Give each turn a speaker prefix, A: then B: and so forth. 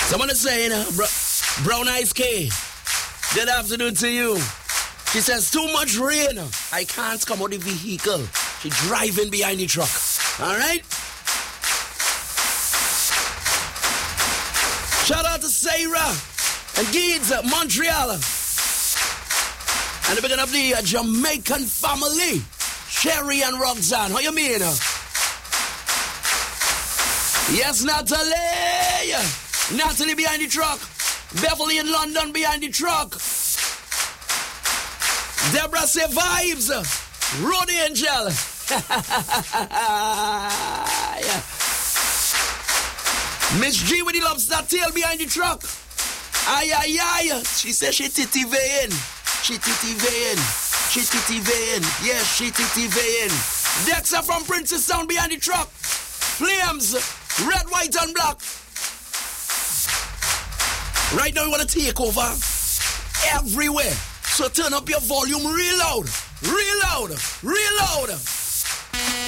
A: Someone is saying, Brown Eyes K, good afternoon to you. She says, too much rain. I can't come out the vehicle. She driving behind the truck. All right? Shout out to Sarah and Gids at Montreal. And the beginning of the Jamaican family, Sherry and Roxanne. How you mean? Yes, Natalie. Natalie behind the truck. Beverly in London behind the truck. Deborah say vibes. Road Angel. Yeah. Miss G with the lobster tail behind the truck. Aye, aye, aye. She says she titivayin'. She titivayin'. She titivayin'. Yes, she titivayin'. Dexter from Princess Town behind the truck. Flames. Red, white, and black. Right now, we want to take over everywhere. So turn up your volume real loud. Real loud. Real loud.